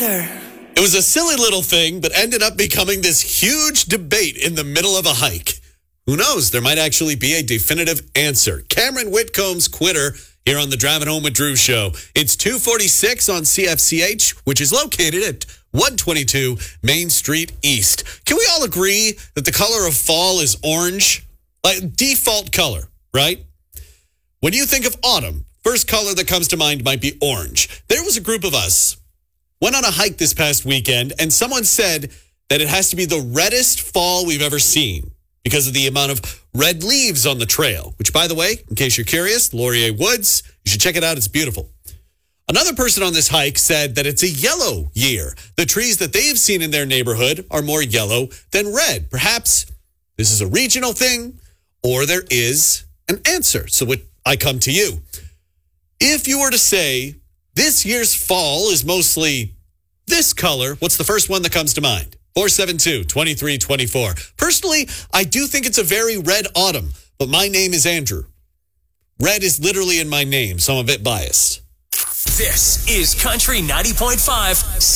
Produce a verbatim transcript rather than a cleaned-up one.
Twitter. It was a silly little thing, but ended up becoming this huge debate in the middle of a hike. Who knows? There might actually be a definitive answer. Cameron Whitcomb's quitter here on the Driving Home with Drew show. It's two forty-six on C F C H, which is located at one twenty-two Main Street East. Can we all agree that the color of fall is orange? Like default color, right? When you think of autumn, first color that comes to mind might be orange. There was a group of us, went on a hike this past weekend, and someone said that it has to be the reddest fall we've ever seen because of the amount of red leaves on the trail, which, by the way, in case you're curious, Laurier Woods, you should check it out. It's beautiful. Another person on this hike said that it's a yellow year. The trees that they've seen in their neighborhood are more yellow than red. Perhaps this is a regional thing, or there is an answer. So what I come to you. If you were to say this year's fall is mostly this color, what's the first one that comes to mind? four seven two, two three two four. Personally, I do think it's a very red autumn, but my name is Andrew. Red is literally in my name, so I'm a bit biased. This is Country ninety point five